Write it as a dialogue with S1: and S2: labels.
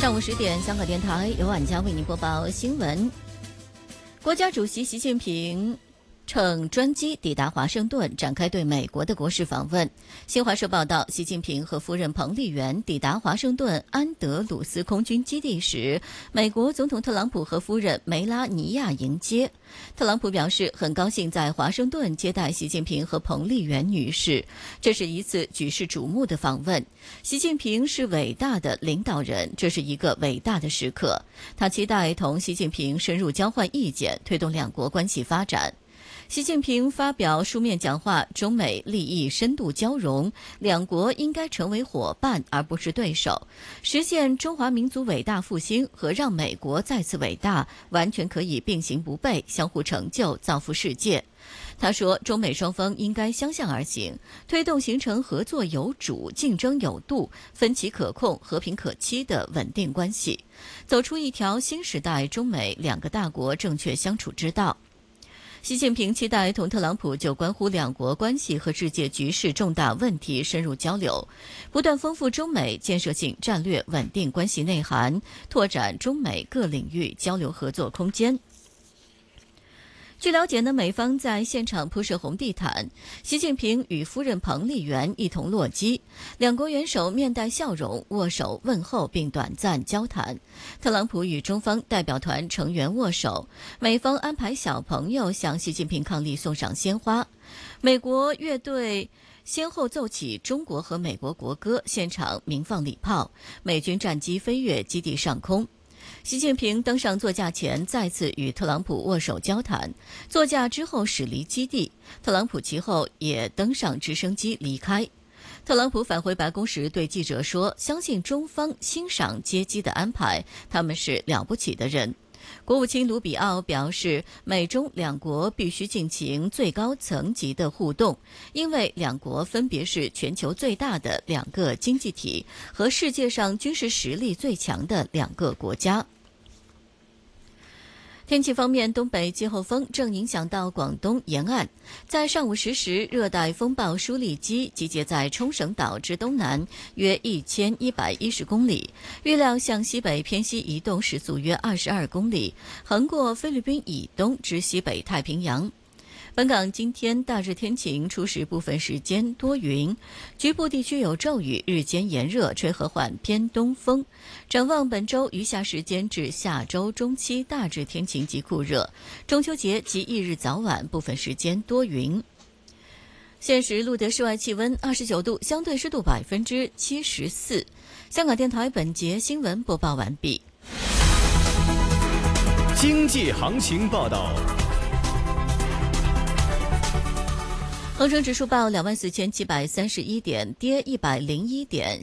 S1: 上午10点，香港电台由晚佳为您播报新闻。国家主席习近平乘专机抵达华盛顿，展开对美国的国事访问。新华社报道，习近平和夫人彭丽媛抵达华盛顿安德鲁斯空军基地时，美国总统特朗普和夫人梅拉尼亚迎接。特朗普表示，很高兴在华盛顿接待习近平和彭丽媛女士，这是一次举世瞩目的访问。习近平是伟大的领导人，这是一个伟大的时刻。他期待同习近平深入交换意见，推动两国关系发展。习近平发表书面讲话，中美利益深度交融，两国应该成为伙伴而不是对手，实现中华民族伟大复兴和让美国再次伟大完全可以并行不悖，相互成就，造福世界。他说，中美双方应该相向而行，推动形成合作有主、竞争有度、分歧可控、和平可期的稳定关系，走出一条新时代中美两个大国正确相处之道。习近平期待同特朗普就关乎两国关系和世界局势重大问题深入交流，不断丰富中美建设性战略稳定关系内涵，拓展中美各领域交流合作空间。据了解呢，美方在现场铺设红地毯，习近平与夫人彭丽媛一同落机，两国元首面带笑容握手问候并短暂交谈。特朗普与中方代表团成员握手，美方安排小朋友向习近平伉俪送上鲜花。美国乐队先后奏起中国和美国国歌，现场鸣放礼炮，美军战机飞越基地上空。习近平登上座驾前再次与特朗普握手交谈，座驾之后驶离基地，特朗普其后也登上直升机离开。特朗普返回白宫时对记者说，相信中方欣赏接机的安排，他们是了不起的人。国务卿卢比奥表示，美中两国必须进行最高层级的互动，因为两国分别是全球最大的两个经济体和世界上军事实力最强的两个国家。天气方面，东北季候风正影响到广东沿岸。在上午10时，热带风暴舒丽基集结在冲绳岛之东南约1110公里，预料向西北偏西移动，时速约22公里，横过菲律宾以东至西北太平洋。本港今天大致天晴，初时部分时间多云，局部地区有骤雨，日间炎热，吹和缓偏东风。展望本周余下时间至下周中期大致天晴及酷热，中秋节及翌日早晚部分时间多云。现时录得室外气温29度，相对湿度74%。香港电台本节新闻播报完毕。
S2: 经济行情报道。
S1: 恒生指数报24,731点，跌101点，